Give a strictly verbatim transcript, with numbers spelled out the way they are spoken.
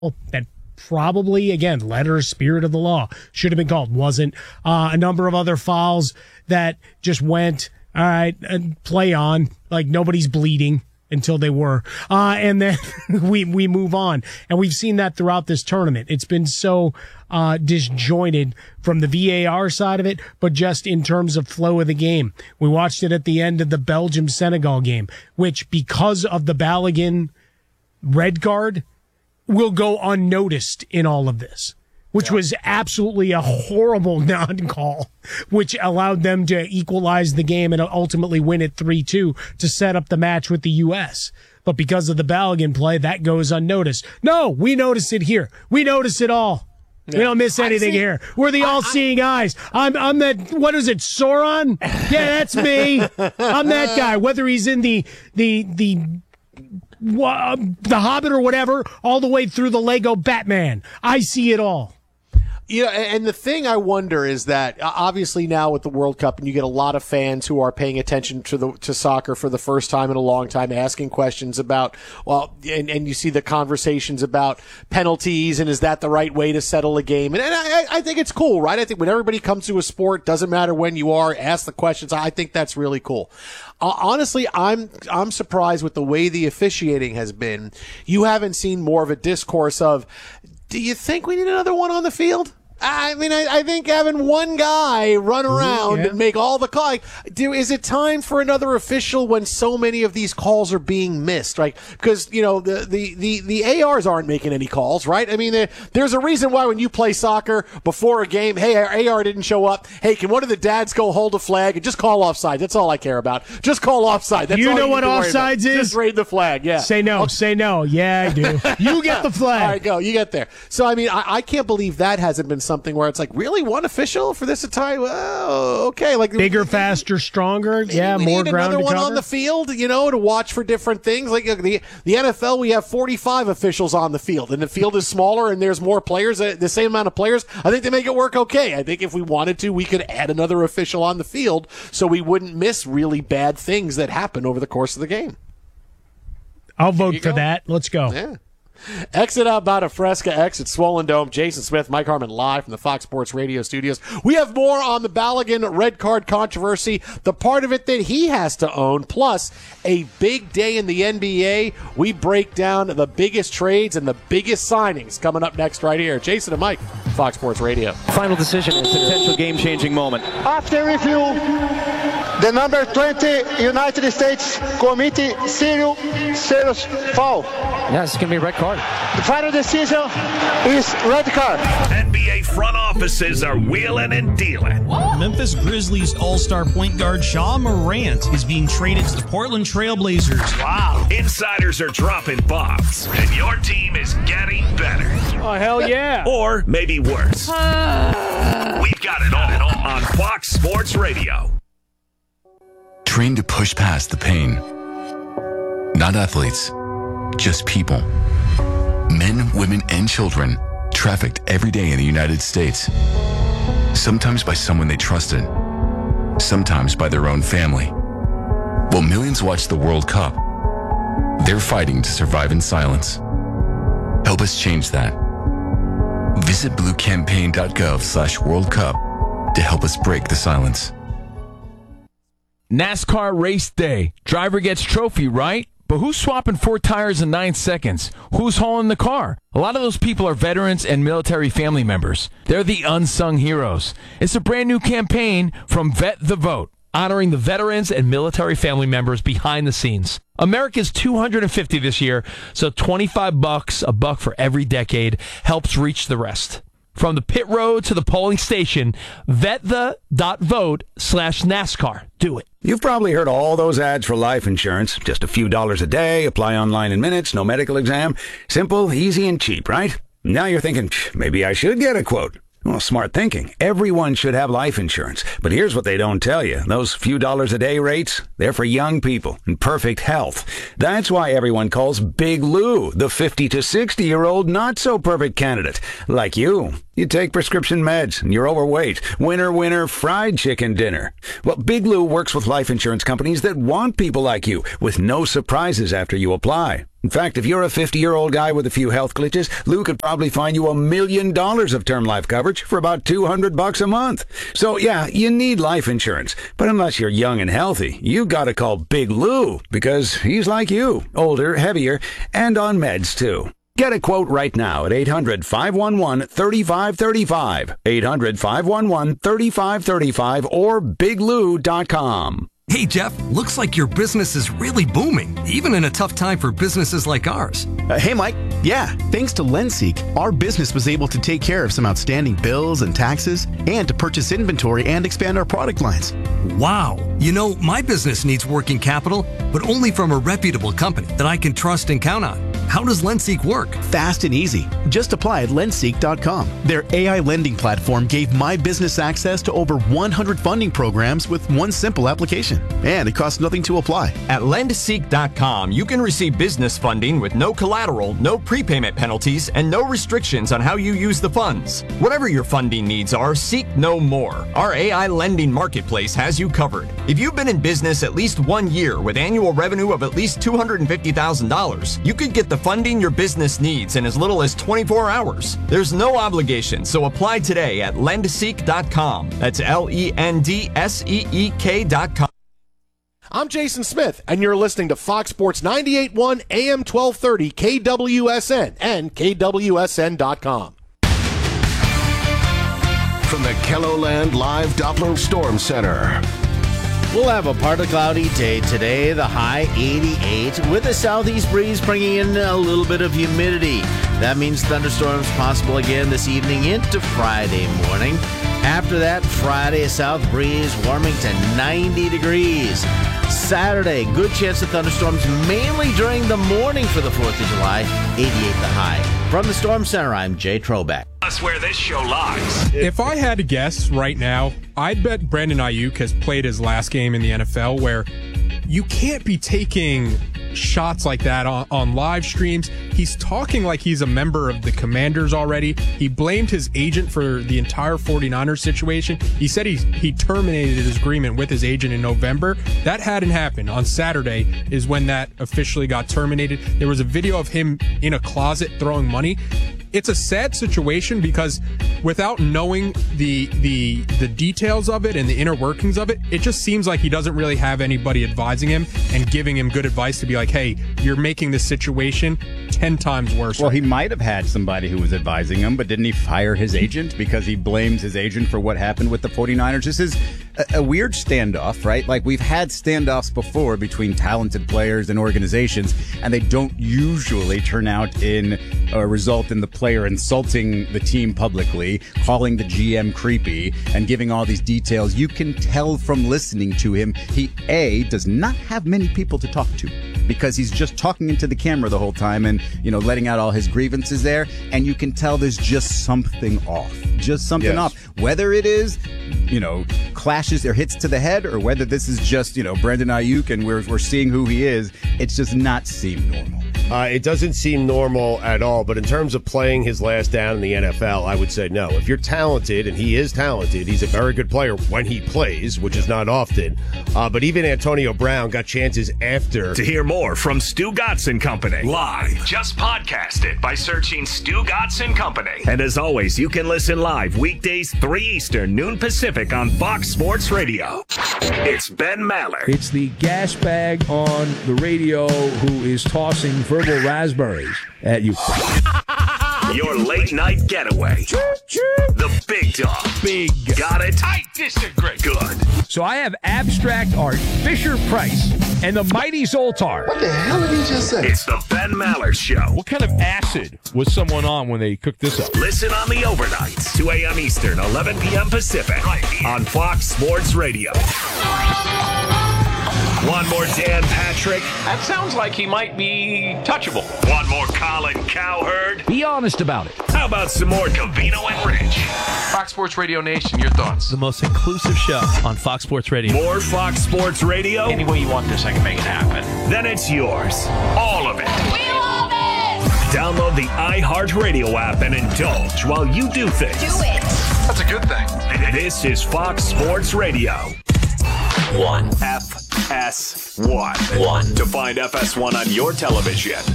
that probably, again, letter, spirit of the law, should have been called, wasn't. Uh, a number of other fouls that just went, all right, and play on, like nobody's bleeding until they were. Uh, and then we, we move on. And we've seen that throughout this tournament. It's been so uh, disjointed from the V A R side of it, but just in terms of flow of the game. We watched it at the end of the Belgium-Senegal game, which because of the Balogun red card will go unnoticed in all of this, which yeah. was absolutely a horrible non-call, which allowed them to equalize the game and ultimately win it three two to set up the match with the U S. But because of the Balogun play, that goes unnoticed. No, we notice it here. We notice it all. Yeah. We don't miss anything here. We're the all-seeing I, I, eyes. I'm I'm that, what is it, Sauron? Yeah, that's me. I'm that guy, whether he's in the the the the Hobbit or whatever, all the way through the Lego Batman. I see it all. You know, and the thing I wonder is that obviously now with the World Cup, and you get a lot of fans who are paying attention to the to soccer for the first time in a long time, asking questions about, well, and, and you see the conversations about penalties and is that the right way to settle a game? And, and I, I think it's cool, right? I think when everybody comes to a sport, doesn't matter when you are, ask the questions. I think that's really cool. Uh, honestly, I'm I'm surprised with the way the officiating has been. You haven't seen more of a discourse of, do you think we need another one on the field? I mean, I, I think having one guy run around yeah. and make all the calls. Like, do, is it time for another official when so many of these calls are being missed, right? Because, you know, the, the, the, the A Rs aren't making any calls, right? I mean, there, there's a reason why when you play soccer before a game, hey, our A R didn't show up. Hey, can one of the dads go hold a flag and just call offside? That's all I care about. Just call offside. That's you all know you what offsides is? Just raise the flag, yeah. Say no, okay. say no. Yeah, I do. You get the flag. All right, go. You get there. So, I mean, I, I can't believe that hasn't been something where it's like, really, one official for this entire? Well, okay, like bigger, faster, stronger. Yeah, we more need ground another to one cover. on the field, you know, to watch for different things. Like the the N F L, we have forty-five officials on the field, and the field is smaller, and there's more players, the same amount of players. I think they make it work okay. I think if we wanted to, we could add another official on the field so we wouldn't miss really bad things that happen over the course of the game. I'll vote for go. that. Let's go. Yeah. Exit out about a Fresca, exit Swollen Dome. Jason Smith, Mike Harmon live from the Fox Sports Radio studios. We have more on the Balogun red card controversy, the part of it that he has to own, plus a big day in the N B A. We break down the biggest trades and the biggest signings coming up next right here. Jason and Mike, Fox Sports Radio. Final decision is a potential game-changing moment. After review, the number twenty United States committee serious serious foul. Yeah, it's going to be a red card. The final decision is red card. N B A front offices are wheeling and dealing. Memphis Grizzlies all-star point guard Ja Morant is being traded to the Portland Trail Blazers. Wow. Insiders are dropping bombs, and your team is getting better. Oh, hell yeah. Or maybe worse. We've got it all on Fox Sports Radio. Trained to push past the pain. Not athletes, just people. Men, women, and children trafficked every day in the United States. Sometimes by someone they trusted. Sometimes by their own family. While millions watch the World Cup, they're fighting to survive in silence. Help us change that. Visit bluecampaign.gov slash World Cup to help us break the silence. NASCAR race day. Driver gets trophy, right? But who's swapping four tires in nine seconds? Who's hauling the car? A lot of those people are veterans and military family members. They're the unsung heroes. It's a brand new campaign from Vet the Vote, honoring the veterans and military family members behind the scenes. America's two hundred fifty this year, so twenty-five bucks, a buck for every decade, helps reach the rest. From the pit road to the polling station, vetthe.vote slash NASCAR. Do it. You've probably heard all those ads for life insurance. Just a few dollars a day, apply online in minutes, no medical exam. Simple, easy, and cheap, right? Now you're thinking, maybe I should get a quote. Well, smart thinking. Everyone should have life insurance. But here's what they don't tell you. Those few dollars a day rates, they're for young people in perfect health. That's why everyone calls Big Lou the fifty to sixty-year-old not-so-perfect candidate. Like you. You take prescription meds and you're overweight. Winner, winner, fried chicken dinner. Well, Big Lou works with life insurance companies that want people like you with no surprises after you apply. In fact, if you're a fifty-year-old guy with a few health glitches, Lou could probably find you a million dollars of term life coverage for about two hundred bucks a month. So yeah, you need life insurance. But unless you're young and healthy, you gotta call Big Lou, because he's like you, older, heavier, and on meds too. Get a quote right now at eight hundred, five one one, three five three five, eight hundred, five one one, three five three five, or big lou dot com. Hey, Jeff, looks like your business is really booming, even in a tough time for businesses like ours. Uh, hey, Mike. Yeah, thanks to LendSeek, our business was able to take care of some outstanding bills and taxes and to purchase inventory and expand our product lines. Wow. You know, my business needs working capital, but only from a reputable company that I can trust and count on. How does LendSeek work? Fast and easy. Just apply at lendseek dot com. Their A I lending platform gave my business access to over one hundred funding programs with one simple application. And it costs nothing to apply. At lendseek dot com, you can receive business funding with no collateral, no prepayment penalties, and no restrictions on how you use the funds. Whatever your funding needs are, seek no more. Our A I lending marketplace has you covered. If you've been in business at least one year with annual revenue of at least two hundred fifty thousand dollars, you could get the funding your business needs in as little as twenty-four hours. There's no obligation, so apply today at lendseek dot com. That's L E N D S E E K dot com. I'm Jason Smith, and you're listening to Fox Sports ninety-eight point one A M twelve thirty K W S N and K W S N dot com. From the KELOLAND Live Doppler Storm Center. We'll have a partly cloudy day today, the high eighty-eight, with a southeast breeze bringing in a little bit of humidity. That means thunderstorms possible again this evening into Friday morning. After that, Friday, a south breeze warming to ninety degrees. Saturday, good chance of thunderstorms mainly during the morning for the fourth of July, eighty-eight the high. From the Storm Center, I'm Jay Trobeck. That's where this show lies. If I had to guess right now, I'd bet Brandon Ayuk has played his last game in the N F L, where you can't be taking shots like that on, on live streams. He's talking like he's a member of the Commanders already. He blamed his agent for the entire forty-niners situation. He said he, he terminated his agreement with his agent in November. That hadn't happened. On Saturday is when that officially got terminated. There was a video of him in a closet throwing money. It's a sad situation because without knowing the the the details of it and the inner workings of it, it just seems like he doesn't really have anybody advising him and giving him good advice to be like, hey, you're making this situation ten times worse. Well, he might have had somebody who was advising him, but didn't he fire his agent because he blames his agent for what happened with the forty-niners? This is a, a weird standoff, right? Like, we've had standoffs before between talented players and organizations, and they don't usually turn out in a result in the player insulting the team publicly, calling the G M creepy, and giving all these details. You can tell from listening to him, he, A, does not have many people to talk to because he's just talking into the camera the whole time and, you know, letting out all his grievances there. And you can tell there's just something off, just something yes. off. Whether it is, you know, clashes or hits to the head, or whether this is just, you know, Brandon Ayuk and we're, we're seeing who he is, it's just not seem normal. Uh, it doesn't seem normal at all, but in terms of playing his last down in the N F L, I would say no. If you're talented, and he is talented, he's a very good player when he plays, which is not often. Uh, but even Antonio Brown got chances after. To hear more from Stu Gatz and Company live, just podcast it by searching Stu Gatz and Company. And as always, you can listen live weekdays three Eastern, noon Pacific on Fox Sports Radio. It's Ben Maller. It's the gas bag on the radio who is tossing verbal raspberries at you. Your late night getaway. The big dog. Big. Got it? I disagree. Good. So I have abstract art, Fisher Price, and the mighty Zoltar. What the hell did he just say? It's the Ben Maller Show. What kind of acid was someone on when they cooked this up? Listen on the overnights, two a.m. Eastern, eleven p.m. Pacific, right here on Fox Sports Radio. One more Dan Patrick. That sounds like he might be touchable. One more Colin Cowherd. Be honest about it. How about some more Covino and Rich? Fox Sports Radio Nation, your thoughts? The most inclusive show on Fox Sports Radio. More Fox Sports Radio? Any way you want this, I can make it happen. Then it's yours. All of it. We love it! Download the iHeartRadio app and indulge while you do things. Do it! That's a good thing. This is Fox Sports Radio. One. F S one. One. To find F S one on your television,